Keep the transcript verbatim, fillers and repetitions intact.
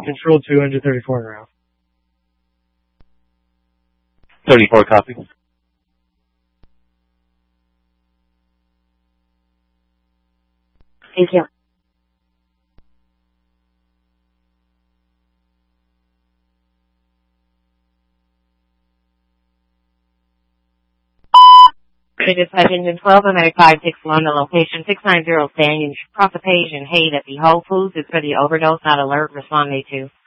Control two, engine thirty-four ground. thirty-four, copy. Thank you. Dispatch Engine twelve, American five six London, location six nine zero Stanion, Prospect Hay at the Whole Foods. It's for the overdose, not alert. Respond me to.